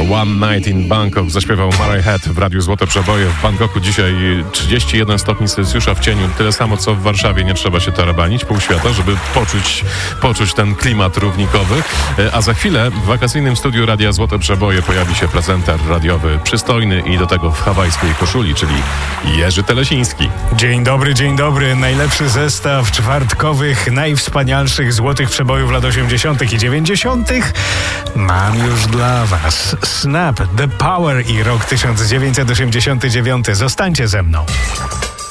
One Night in Bangkok zaśpiewał Murray Head w Radiu Złote Przeboje. W Bangkoku dzisiaj 31 stopni Celsjusza w cieniu. Tyle samo co w Warszawie. Nie trzeba się tarabanić pół świata, żeby poczuć ten klimat równikowy. A za chwilę w wakacyjnym studiu Radia Złote Przeboje pojawi się prezenter radiowy przystojny i do tego w hawajskiej koszuli, czyli Jerzy Telesiński. Dzień dobry. Najlepszy zestaw czwartkowych, najwspanialszych złotych przebojów lat 80. i 90. mam już dla was. Snap, The Power i rok 1989. Zostańcie ze mną.